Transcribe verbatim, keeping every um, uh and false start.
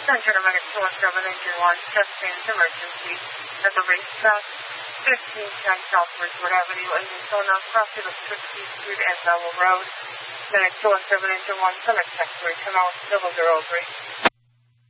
Turn to the minute two one seven engine one, chest pains emergency at the racetrack, fifteen ten South Ridgewood Avenue, engine sonar, crossing of sixteenth Street and Belleville Road. Minute two one seven engine one, summit sector, come out, double zero three.